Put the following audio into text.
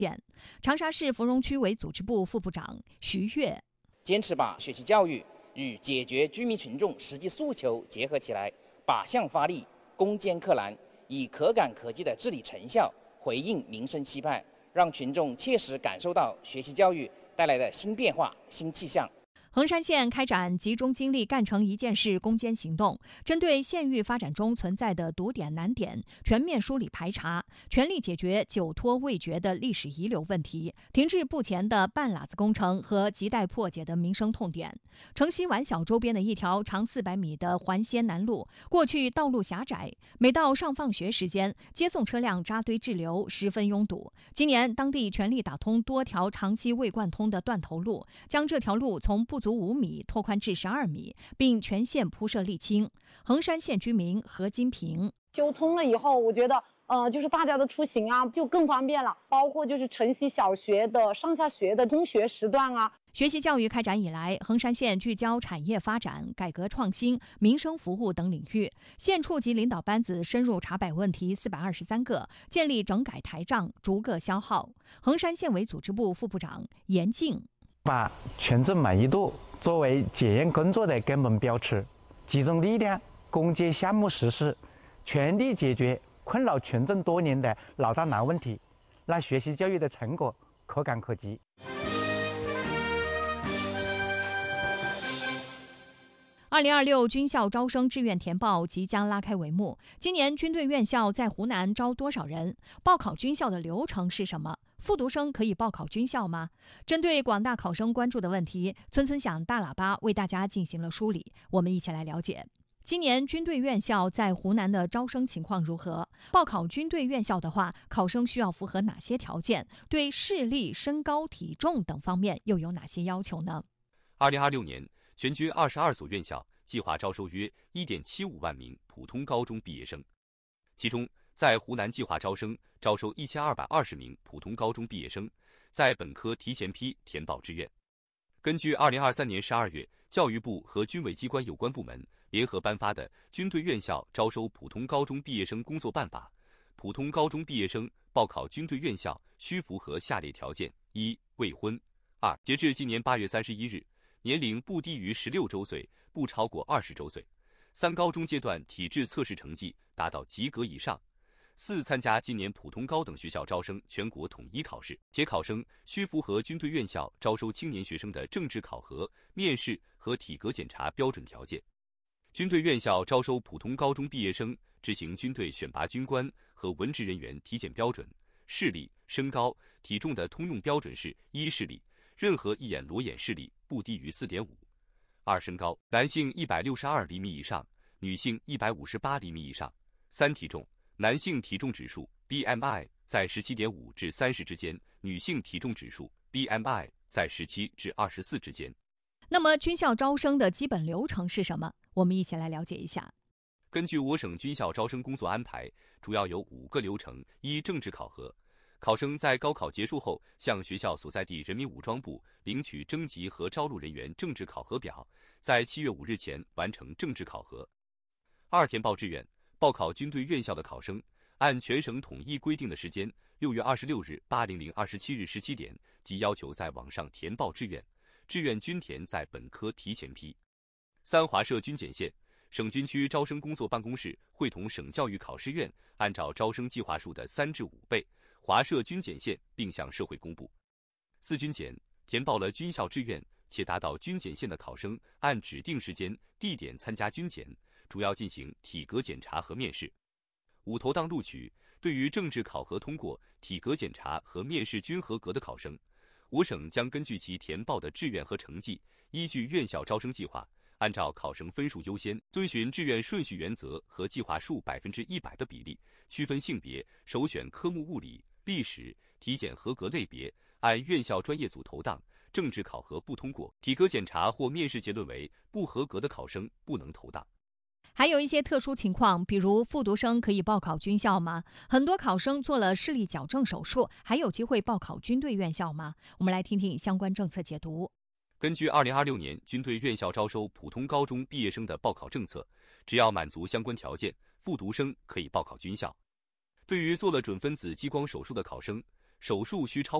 长沙市芙蓉区委组织部副部长徐跃， 坚持把学习教育与解决居民群众实际诉求结合起来，靶向发力，攻坚克难，以可感可及的治理成效回应民生期盼，让群众切实感受到学习教育带来的新变化、新气象。 衡山县开展集中精力干成一件事攻坚行动，针对县域发展中存在的堵点难点，全面梳理排查，全力解决久拖未决的历史遗留问题，停滞不前的半拉子工程和亟待破解的民生痛点。城西宛小周边的一条长400米的环仙南路，过去道路狭窄，每到上放学时间，接送车辆扎堆滞留，十分拥堵。今年当地全力打通多条长期未贯通的断头路，将这条路从不足5米拓宽至12米，并全线铺设沥青。衡山县居民何金平， 修通了以后，我觉得就是大家的出行啊就更方便了，包括就是城西小学的上下学的通学时段啊。 学习教育开展以来，衡山县聚焦产业发展、改革创新、民生服务等领域，县处级领导班子深入查摆问题423个，建立整改台账，逐个消耗。衡山县委组织部副部长严静， 把群众满意度作为检验工作的根本标尺，集中力量攻坚项目实施，全力解决困扰群众多年的老大难问题，让学习教育的成果可感可及。 2026军校招生志愿填报即将拉开帷幕。今年军队院校在湖南招多少人？报考军校的流程是什么？复读生可以报考军校吗？针对广大考生关注的问题，村村响大喇叭为大家进行了梳理。我们一起来了解。今年军队院校在湖南的招生情况如何？报考军队院校的话，考生需要符合哪些条件？对视力、身高、体重等方面又有哪些要求呢 ？2026年，全军22所院校计划招收约1.75万名普通高中毕业生，其中在湖南计划招收1220名普通高中毕业生，在本科提前批填报志愿。根据2023年12月教育部和军委机关有关部门联合颁发的《军队院校招收普通高中毕业生工作办法》，普通高中毕业生报考军队院校需符合下列条件：一、未婚；二、截至今年8月31日，年龄不低于16周岁，不超过20周岁；三、高中阶段体质测试成绩达到及格以上；四、参加今年普通高等学校招生全国统一考试，且考生需符合军队院校招收青年学生的政治考核、面试和体格检查标准条件。军队院校招收普通高中毕业生，执行军队选拔军官和文职人员体检标准。视力、身高、体重的通用标准是：一、视力，任何一眼裸眼视力不低于4.5；二、身高，男性162厘米以上，女性158厘米以上；三、体重，男性体重指数 BMI 在17.5至30之间，女性体重指数 BMI 在17至24之间。 那么军校招生的基本流程是什么？我们一起来了解一下。 根据我省军校招生工作安排，主要有5个流程：一、政治考核，考生在高考结束后，向学校所在地人民武装部领取征集和招录人员政治考核表，在7月5日前完成政治考核。二、填报志愿，报考军队院校的考生，按全省统一规定的时间，6月26日、80027日17点，即要求在网上填报志愿，志愿均填在本科提前批。三、华设军检县，省军区招生工作办公室会同省教育考试院，按照招生计划数的3至5倍，华设军检县，并向社会公布。四、军检，填报了军校志愿且达到军检县的考生，按指定时间、地点参加军检，主要进行体格检查和面试。五、投档录取，对于政治考核通过、体格检查和面试均合格的考生，我省将根据其填报的志愿和成绩，依据院校招生计划，按照考生分数优先，遵循志愿顺序原则和计划数100%的比例，区分性别，首选科目物理、历史，体检合格类别，按院校专业组投档，政治考核不通过、体格检查或面试结论为不合格的考生不能投档。 还有一些特殊情况，比如复读生可以报考军校吗？很多考生做了视力矫正手术，还有机会报考军队院校吗？我们来听听相关政策解读。 根据2026年军队院校招收普通高中毕业生的报考政策，只要满足相关条件，复读生可以报考军校。对于做了准分子激光手术的考生， 手术需超